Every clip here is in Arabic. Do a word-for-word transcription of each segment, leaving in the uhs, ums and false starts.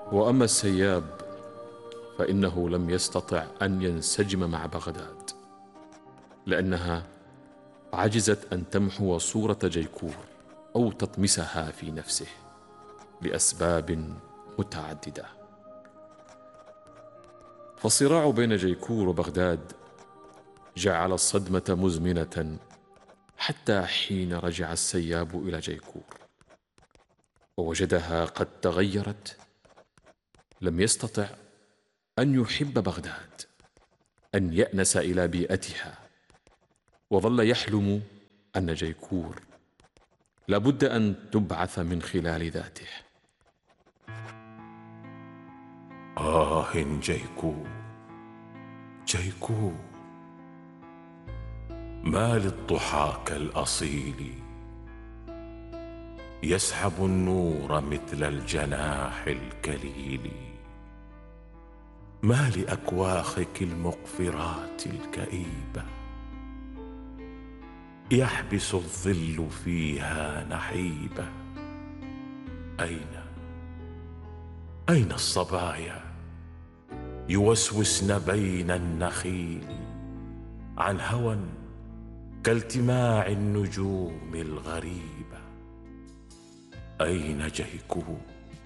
وأما السياب فإنه لم يستطع أن ينسجم مع بغداد، لأنها عجزت أن تمحو صورة جيكور أو تطمسها في نفسه لأسباب متعددة. فالصراع بين جيكور وبغداد جعل الصدمة مزمنة، حتى حين رجع السياب إلى جيكور ووجدها قد تغيرت لم يستطع أن يحب بغداد، أن يأنس إلى بيئتها، وظل يحلم أن جيكور لابد أن تبعث من خلال ذاته. آه جيكور جيكور، ما للضحى كالأصيل يسحب النور مثل الجناح الكليل، ما لأكواخك المقفرات الكئيبة يحبس الظل فيها نحيبة. أين أين الصبايا يوسوسن بين النخيل عن هوى كالتماع النجوم الغريبة؟ أين جيكور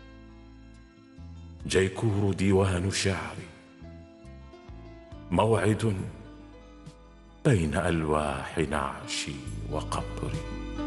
جيكور ديوان شعري، موعد بين ألواح نعشي وقبري.